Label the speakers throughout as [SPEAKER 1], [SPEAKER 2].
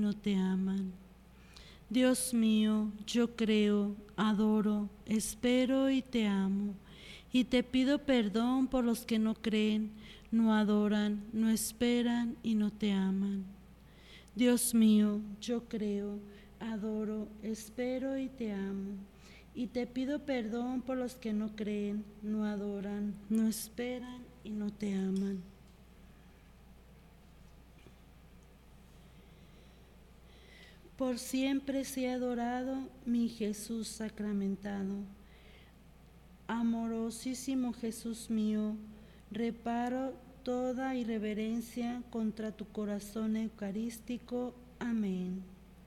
[SPEAKER 1] no te aman. Dios mío, yo creo, adoro, espero y te amo, y te pido perdón por los que no creen, no adoran, no esperan y no te aman. Dios mío, yo creo, adoro, espero y te amo, y te pido perdón por los que no creen, no adoran, no esperan y no te aman. Por siempre sea adorado mi Jesús sacramentado. Amorosísimo Jesús mío, reparo toda irreverencia contra tu corazón eucarístico. Amén.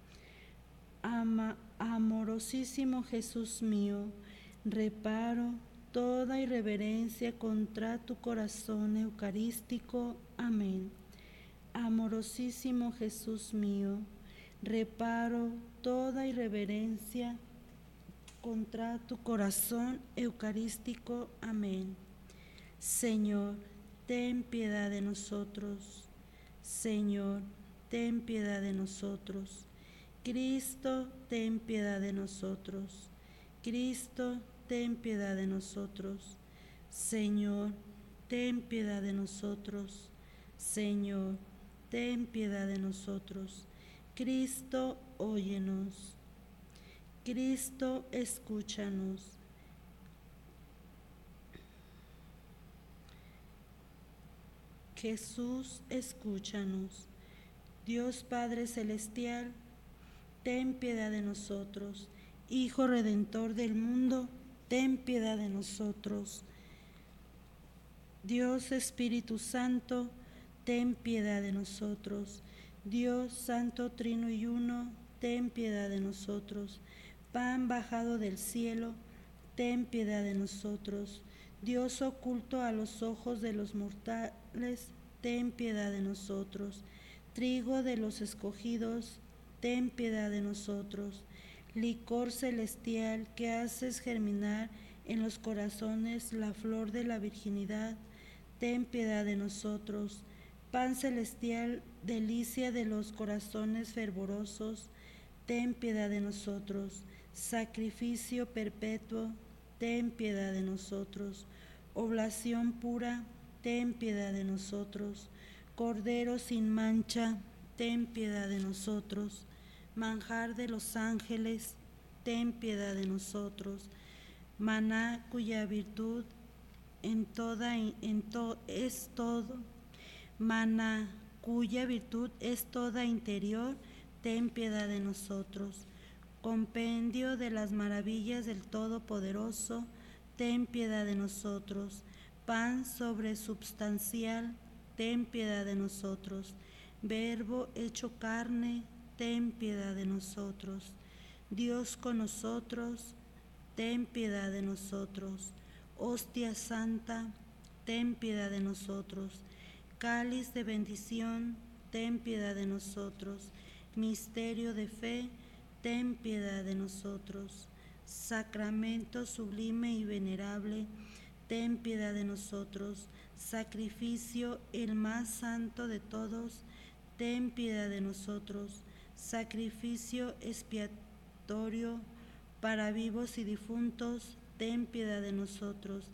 [SPEAKER 1] Amorosísimo Jesús mío, reparo toda irreverencia contra tu corazón eucarístico. Amén. Amorosísimo Jesús mío, reparo toda irreverencia contra tu corazón eucarístico. Amén. Señor, ten piedad de nosotros. Señor, ten piedad de nosotros. Cristo, ten piedad de nosotros. Cristo, ten piedad de nosotros. Señor, ten piedad de nosotros. Señor, ten piedad de nosotros. Cristo, óyenos. Cristo, escúchanos. Jesús, escúchanos. Dios Padre Celestial, ten piedad de nosotros. Hijo Redentor del mundo, ten piedad de nosotros. Dios Espíritu Santo, ten piedad de nosotros. Dios Santo, Trino y Uno, ten piedad de nosotros. Pan bajado del cielo, ten piedad de nosotros. Dios oculto a los ojos de los mortales, ten piedad de nosotros. Trigo de los escogidos, ten piedad de nosotros. Licor celestial que haces germinar en los corazones la flor de la virginidad, ten piedad de nosotros. Pan celestial, delicia de los corazones fervorosos, ten piedad de nosotros. Sacrificio perpetuo, ten piedad de nosotros. Oblación pura, ten piedad de nosotros. Cordero sin mancha, ten piedad de nosotros. Manjar de los ángeles, ten piedad de nosotros. Maná cuya virtud es todo. Maná cuya virtud es toda interior, ten piedad de nosotros. Compendio de las maravillas del Todopoderoso, ten piedad de nosotros. Pan sobresubstancial, ten piedad de nosotros. Verbo hecho carne, ten piedad de nosotros. Dios con nosotros, ten piedad de nosotros. Hostia santa, ten piedad de nosotros. Cáliz de bendición, ten piedad de nosotros. Misterio de fe, ten piedad de nosotros. Sacramento sublime y venerable, ten piedad de nosotros. Sacrificio el más santo de todos, ten piedad de nosotros. Sacrificio expiatorio para vivos y difuntos, ten piedad de nosotros.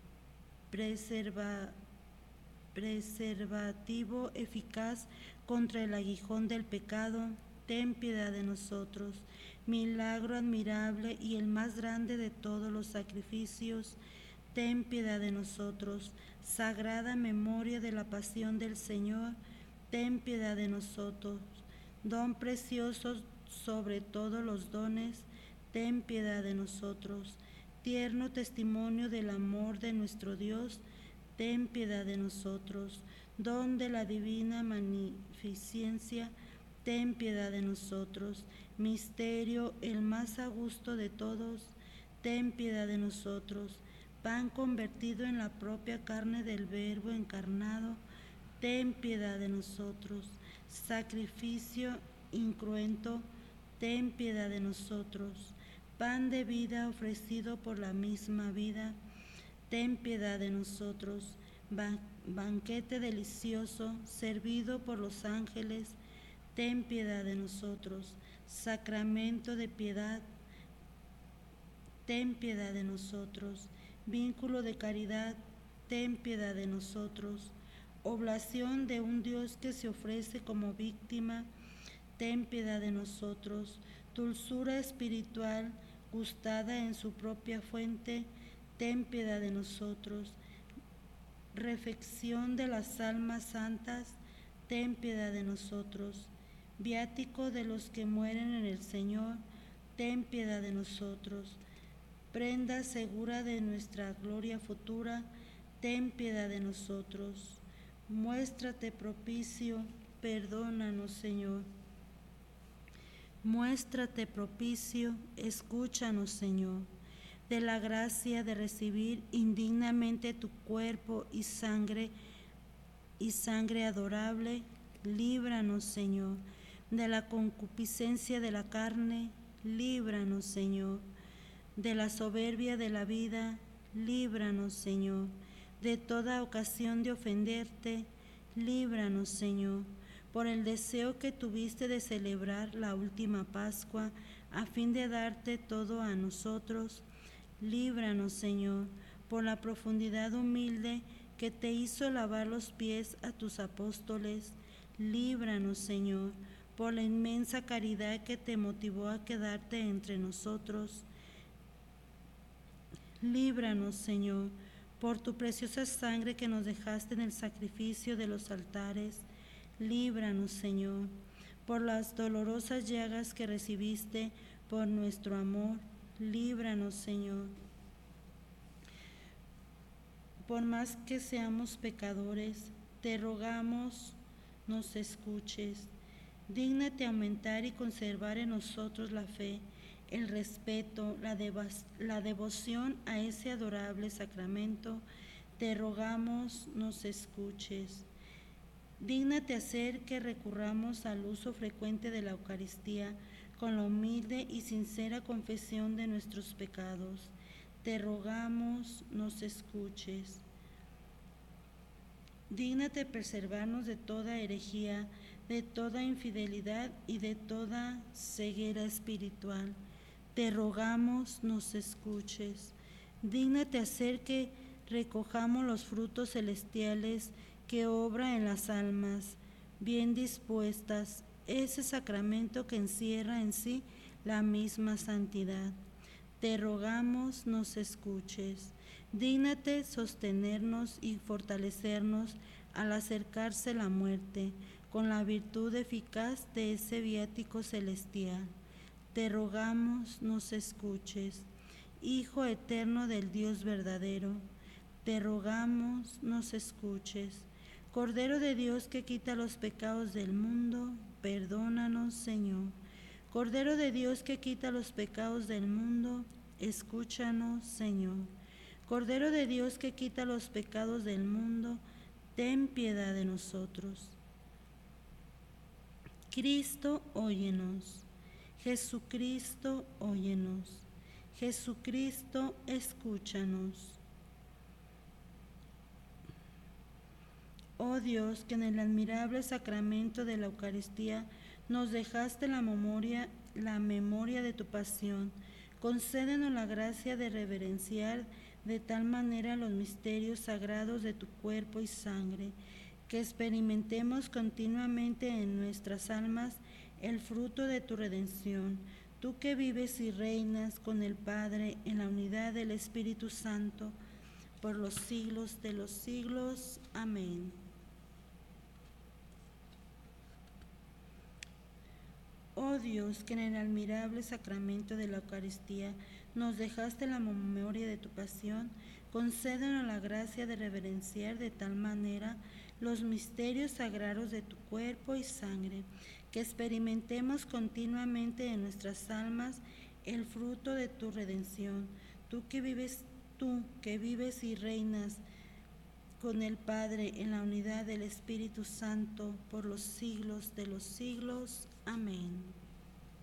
[SPEAKER 1] Preservativo eficaz contra el aguijón del pecado, ten piedad de nosotros. Milagro admirable y el más grande de todos los sacrificios, ten piedad de nosotros. Sagrada memoria de la pasión del Señor, ten piedad de nosotros. Don precioso sobre todos los dones, ten piedad de nosotros. Tierno testimonio del amor de nuestro Dios, ten piedad de nosotros. Don de la divina magnificencia, ten piedad de nosotros. Misterio el más augusto de todos, ten piedad de nosotros. Pan convertido en la propia carne del Verbo encarnado, ten piedad de nosotros. Sacrificio incruento, ten piedad de nosotros. Pan de vida ofrecido por la misma vida, ten piedad de nosotros. Banquete delicioso servido por los ángeles, ten piedad de nosotros. Sacramento de piedad, ten piedad de nosotros. Vínculo de caridad, ten piedad de nosotros. Oblación de un Dios que se ofrece como víctima, ten piedad de nosotros. Dulzura espiritual, gustada en su propia fuente, ten piedad de nosotros. Refección de las almas santas, ten piedad de nosotros. Viático de los que mueren en el Señor, ten piedad de nosotros. Prenda segura de nuestra gloria futura, ten piedad de nosotros. Muéstrate propicio, perdónanos, Señor. Muéstrate propicio, escúchanos, Señor. De la gracia de recibir indignamente tu cuerpo y sangre adorable, líbranos, Señor. De la concupiscencia de la carne, líbranos, Señor. De la soberbia de la vida, líbranos, Señor. De toda ocasión de ofenderte, líbranos, Señor. Por el deseo que tuviste de celebrar la última Pascua, a fin de darte todo a nosotros, líbranos, Señor. Por la profundidad humilde que te hizo lavar los pies a tus apóstoles, líbranos, Señor. Por la inmensa caridad que te motivó a quedarte entre nosotros, líbranos, Señor. Por tu preciosa sangre que nos dejaste en el sacrificio de los altares, líbranos, Señor. Por las dolorosas llagas que recibiste por nuestro amor, líbranos, Señor. Por más que seamos pecadores, te rogamos nos escuches. Dígnate aumentar y conservar en nosotros la fe, el respeto, la devoción a ese adorable sacramento. Te rogamos nos escuches. Dígnate hacer que recurramos al uso frecuente de la Eucaristía con la humilde y sincera confesión de nuestros pecados. Te rogamos nos escuches. Dígnate preservarnos de toda herejía, de toda infidelidad y de toda ceguera espiritual. Te rogamos nos escuches. Dígnate hacer que recojamos los frutos celestiales que obra en las almas bien dispuestas, ese sacramento que encierra en sí la misma santidad. Te rogamos nos escuches. Dígnate sostenernos y fortalecernos al acercarse la muerte, con la virtud eficaz de ese viático celestial. Te rogamos nos escuches. Hijo eterno del Dios verdadero, te rogamos nos escuches. Cordero de Dios que quita los pecados del mundo, perdónanos, Señor. Cordero de Dios que quita los pecados del mundo, escúchanos, Señor. Cordero de Dios que quita los pecados del mundo, ten piedad de nosotros. Cristo, óyenos. Jesucristo, óyenos. Jesucristo, escúchanos. Oh Dios, que en el admirable sacramento de la Eucaristía nos dejaste la memoria de tu pasión, concédenos la gracia de reverenciar de tal manera los misterios sagrados de tu cuerpo y sangre, que experimentemos continuamente en nuestras almas el fruto de tu redención, tú que vives y reinas con el Padre en la unidad del Espíritu Santo, por los siglos de los siglos. Amén. Oh Dios, que en el admirable sacramento de la Eucaristía nos dejaste la memoria de tu pasión, concédenos la gracia de reverenciar de tal manera los misterios sagrados de tu cuerpo y sangre, que experimentemos continuamente en nuestras almas el fruto de tu redención, tú que vives y reinas con el Padre en la unidad del Espíritu Santo por los siglos de los siglos. Amén.